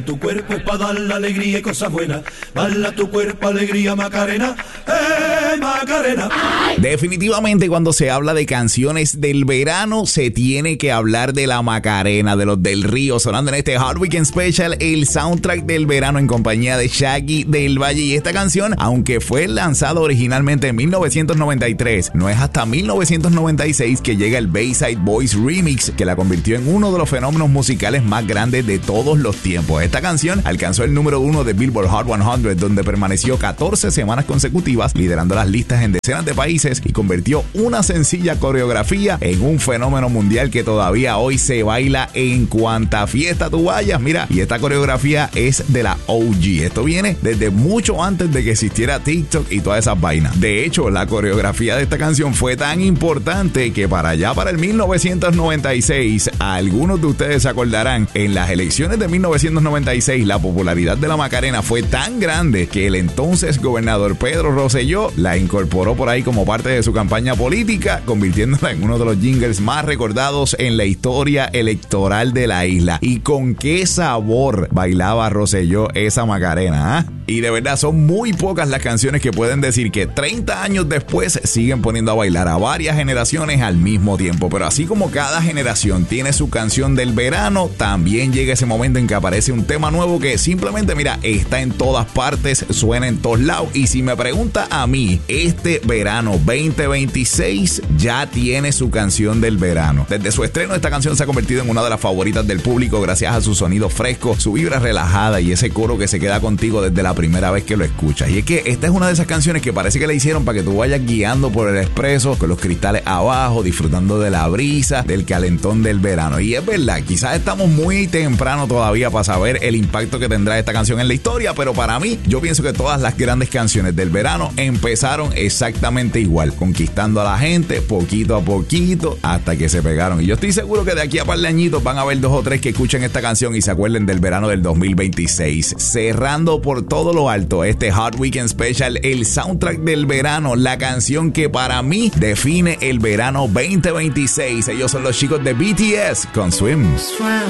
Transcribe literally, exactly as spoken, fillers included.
Tu cuerpo es para dar la alegría y cosas buenas. Bala tu cuerpo, alegría, Macarena. ¡Eh, Macarena! Definitivamente cuando se habla de canciones del verano se tiene que hablar de la Macarena, de los del Río, sonando en este Hot Weekend Special, el soundtrack del verano en compañía de Shaggy del Valle. Y esta canción, aunque fue lanzada originalmente en mil novecientos noventa y tres, no es hasta mil novecientos noventa y seis que llega el Bayside Boys Remix, que la convirtió en uno de los fenómenos musicales más grandes de todos los tiempos. Esta canción alcanzó el número uno de Billboard Hot cien, donde permaneció catorce semanas consecutivas, liderando las listas en decenas de países y convirtió una sencilla coreografía en un fenómeno mundial que todavía hoy se baila en cuanta fiesta tú vayas. Mira, y esta coreografía es de la O G. Esto viene desde mucho antes de que existiera TikTok y todas esas vainas. De hecho, la coreografía de esta canción fue tan importante que para allá, para el mil novecientos noventa y seis, algunos de ustedes se acordarán, en las elecciones de mil novecientos noventa y seis, la popularidad de la Macarena fue tan grande que el entonces gobernador Pedro Rosselló la incorporó por ahí como parte de su campaña política, convirtiéndola en uno de los jingles más recordados en la historia electoral de la isla. Y con qué sabor bailaba Rosselló esa Macarena, ¿eh? Y de verdad son muy pocas las canciones que pueden decir que treinta años después siguen poniendo a bailar a varias generaciones al mismo tiempo. Pero así como cada generación tiene su canción del verano, también llega ese momento en que aparece un tema nuevo que simplemente, mira, está en todas partes, suena en todos lados. Y si me pregunta a mí, este verano veinte veintiséis ya tiene su canción del verano. Desde su estreno, esta canción se ha convertido en una de las favoritas del público gracias a su sonido fresco, su vibra relajada y ese coro que se queda contigo desde la primera vez que lo escuchas. Y es que esta es una de esas canciones que parece que la hicieron para que tú vayas guiando por el expreso con los cristales abajo, disfrutando de la brisa, del calentón del verano. Y es verdad, quizás estamos muy temprano todavía para saber el impacto que tendrá esta canción en la historia, pero para mí, yo pienso que todas las grandes canciones del verano empezaron exactamente igual, conquistando a la gente poquito a poquito hasta que se pegaron. Y yo estoy seguro que de aquí a par de añitos van a haber dos o tres que escuchen esta canción y se acuerden del verano del dos mil veintiséis. Cerrando por todo lo alto este Hot Weekend Special, el soundtrack del verano, la canción que para mí define el verano veinte veintiséis. Ellos son los chicos de B T S con Swim. Swim.